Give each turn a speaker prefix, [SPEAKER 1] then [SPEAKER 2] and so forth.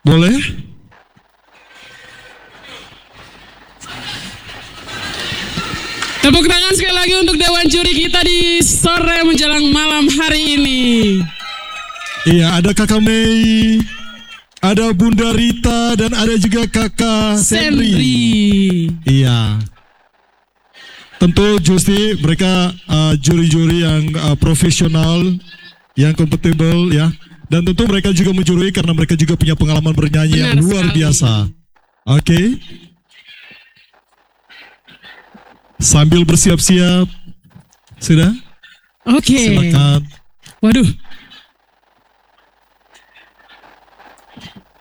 [SPEAKER 1] Boleh?
[SPEAKER 2] Tepuk tangan sekali lagi untuk Dewan Juri kita di sore menjelang malam hari ini.
[SPEAKER 1] Iya, ada Kakak Mei, ada Bunda Rita, dan ada juga Kakak Senri. Iya. Tentu Justi mereka juri-juri yang profesional, yang kompatibel ya. Dan tentu mereka juga menjurui karena mereka juga punya pengalaman bernyanyi yang luar biasa. Oke. Sambil bersiap-siap. Sudah?
[SPEAKER 2] Oke.
[SPEAKER 1] Silakan.
[SPEAKER 2] Waduh.